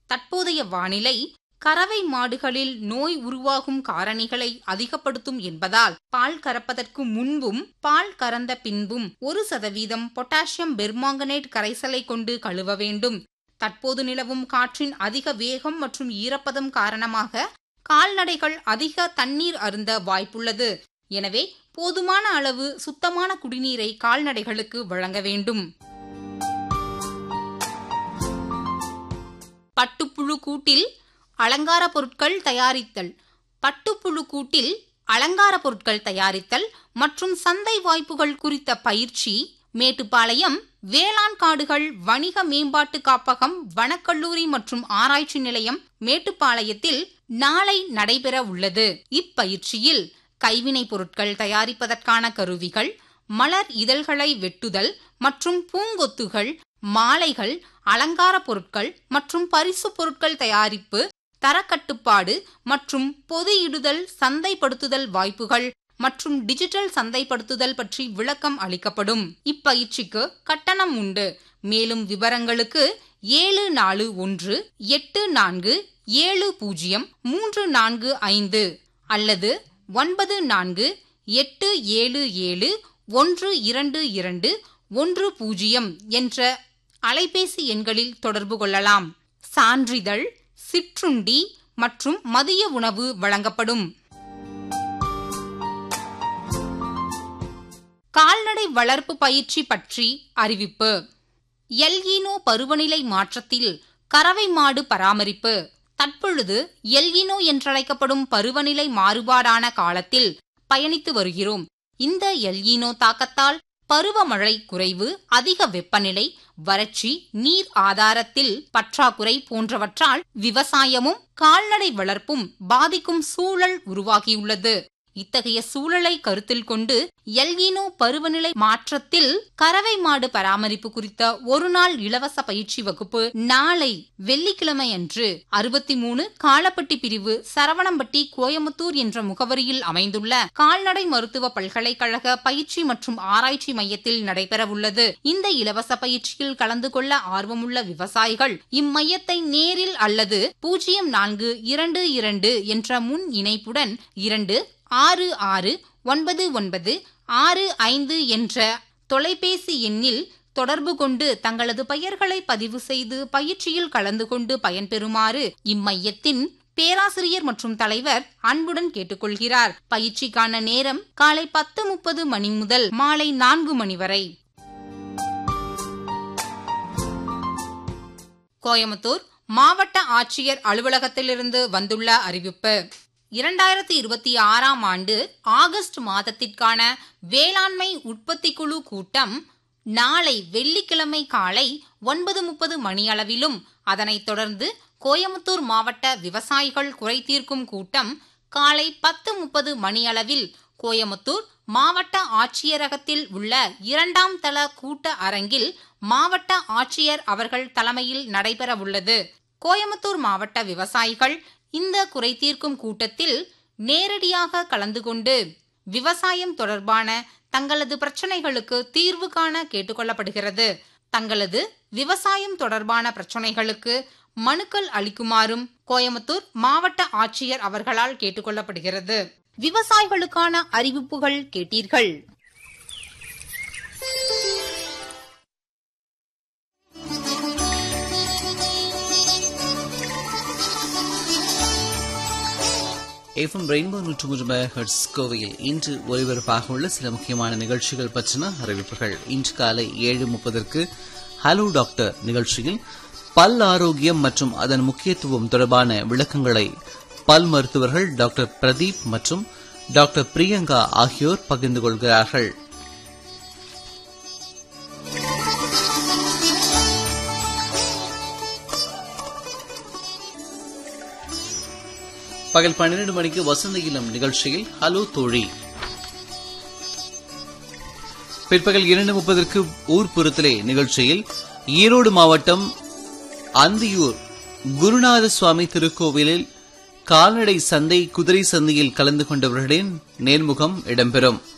தற்போதைய வானிலை கறவை மாடுகளில் நோய் உருவாகும் காரணிகளை அதிகப்படுத்தும் என்பதால் பால் கறப்பதற்கு முன்பும் பால் கறந்த பின்பும் 1% பொட்டாசியம் பெர்மாங்கனேட் கரைசலை கொண்டு கழுவ வேண்டும். தற்போது நிலவும் காற்றின் அதிக வேகம் மற்றும் ஈரப்பதம் காரணமாக கால்நடைகள் அதிக தண்ணீர் அருந்த வாய்ப்புள்ளது. எனவே போதுமான அளவு சுத்தமான குடிநீரை கால்நடைகளுக்கு வழங்க வேண்டும். பட்டுப்புழு கூட்டில் அலங்கார பொருட்கள் தயாரித்தல். பட்டுப்புழு கூட்டில் அலங்கார பொருட்கள் தயாரித்தல் மற்றும் சந்தை வாய்ப்புகள் குறித்த பயிற்சி மேட்டுப்பாளையம் வேளாண் காடுகள் வணிக மேம்பாட்டு காப்பகம் வனக்கல்லூரி மற்றும் ஆராய்ச்சி நிலையம் மேட்டுப்பாளையத்தில் நாளை நடைபெற உள்ளது. இப்பயிற்சியில் கைவினை பொருட்கள் தயாரிப்பதற்கான கருவிகள், மலர் இதழ்களை வெட்டுதல் மற்றும் பூங்கொத்துகள், மாலைகள், அலங்கார பொருட்கள் மற்றும் பரிசு பொருட்கள் தயாரிப்பு, தரக்கட்டுப்பாடு மற்றும் பொதியிடுதல், சந்தைப்படுத்துதல் வாய்ப்புகள் மற்றும் டிஜிட்டல் சந்தைப்படுத்துதல் பற்றி விளக்கம் அளிக்கப்படும். இப்பயிற்சிக்கு கட்டணம் உண்டு. மேலும் விவரங்களுக்கு 7484703445 அல்லது 9487712210 என்ற அலைபேசி எண்களில் தொடர்பு கொள்ளலாம். சான்றிதழ், சிற்றுண்டி மற்றும் மதிய உணவு வழங்கப்படும். கால்நடை வளர்ப்பு பயிற்சி பற்றி அறிவிப்பு. எல்ஈனோ பருவநிலை மாற்றத்தில் கறவை மாடு பராமரிப்பு. தற்பொழுது எல்ஈனோ என்றழைக்கப்படும் பருவநிலை மாறுபாடான காலத்தில் பயணித்து வருகிறோம். இந்த எல்ஈனோ தாக்கத்தால் பருவமழை குறைவு, அதிக வெப்பநிலை, வறட்சி, நீர் ஆதாரத்தில் பற்றாக்குறை போன்றவற்றால் விவசாயமும் கால்நடை வளர்ப்பும் பாதிக்கும் சூழல் உருவாகியுள்ளது. இத்தகைய சூழலை கருத்தில் கொண்டு எல்ஈனோ பருவநிலை மாற்றத்தில் கறவை மாடு பராமரிப்பு குறித்த ஒருநாள் இலவச பயிற்சி வகுப்பு நாளை வெள்ளிக்கிழமையன்று 63 காலப்பட்டி பிரிவு, சரவணம்பட்டி, கோயமுத்தூர் என்ற முகவரியில் அமைந்துள்ள கால்நடை மருத்துவ பல்கலைக்கழக பயிற்சி மற்றும் ஆராய்ச்சி மையத்தில் நடைபெறவுள்ளது. இந்த இலவச பயிற்சியில் கலந்து கொள்ள ஆர்வமுள்ள விவசாயிகள் இம்மையத்தை நேரில் அல்லது 0422 என்ற முன் இணைப்புடன் 269965 என்ற தொலைபேசி எண்ணில் தொடர்பு கொண்டு தங்களது பெயர்களை பதிவு செய்து பயிற்சியில் கலந்து கொண்டு பயன்பெறுமாறு இம்மையத்தின் பேராசிரியர் மற்றும் தலைவர் அன்புடன் கேட்டுக்கொள்கிறார். பயிற்சிக்கான நேரம் காலை 10:30 மணி முதல் மாலை 4 மணி வரை. கோயமுத்தூர் மாவட்ட ஆட்சியர் அலுவலகத்திலிருந்து வந்துள்ள அறிவிப்பு. 2026ஆம் ஆண்டு ஆகஸ்ட் மாதத்திற்கான வேளாண்மை உற்பத்தி குழு கூட்டம் நாளை வெள்ளிக்கிழமை காலை 9:30 மணியளவிலும், அதனைத் தொடர்ந்து கோயமுத்தூர் மாவட்ட விவசாயிகள் குறை தீர்க்கும் கூட்டம் காலை 10:30 மணியளவில் கோயமுத்தூர் மாவட்ட ஆட்சியரகத்தில் உள்ள 2ஆம் தள கூட்ட அரங்கில் மாவட்ட ஆட்சியர் அவர்கள் தலைமையில் நடைபெறவுள்ளது. கோயமுத்தூர் மாவட்ட விவசாயிகள் இந்த குறை தீர்க்கும் கூட்டத்தில் நேரடியாக கலந்து கொண்டு விவசாயம் தொடர்பான தங்களது பிரச்சனைகளுக்கு தீர்வு காண கேட்டுக்கொள்ளப்படுகிறது. தங்களது விவசாயம் தொடர்பான பிரச்சனைகளுக்கு மனுக்கள் அளிக்குமாறும் கோயமுத்தூர் மாவட்ட ஆட்சியர் அவர்களால் கேட்டுக்கொள்ளப்படுகிறது. விவசாயிகளுக்கான அறிவிப்புகள் கேட்டீர்கள். எஃப்எம் ரெயின்போ 103 மெகாஹெர்ட்ஸ் கோவையில் இன்று ஒலிபரப்பாக உள்ள சில முக்கியமான நிகழ்ச்சிகள் பற்றின அறிவிப்புகள். இன்று காலை 7:30 ஹலோ டாக்டர் நிகழ்ச்சியில் பல் ஆரோக்கியம் மற்றும் அதன் முக்கியத்துவம் தொடர்பான விளக்கங்களை பல் மருத்துவர்கள் டாக்டர் பிரதீப் மற்றும் டாக்டர் பிரியங்கா ஆகியோர் பகிர்ந்து கொள்கிறார்கள். பகல் 12 மணிக்கு வசந்த இளம் நிகழ்ச்சியில் ஹலோ தோழி. பிற்பகல் 2:30 ஊர்புறத்திலே நிகழ்ச்சியில் ஈரோடு மாவட்டம் அந்தியூர் குருநாத சுவாமி திருக்கோவிலில் கால்நடை சந்தை, குதிரை சந்தையில் கலந்து கொண்டவர்களின் நேர்முகம் இடம்பெறும்.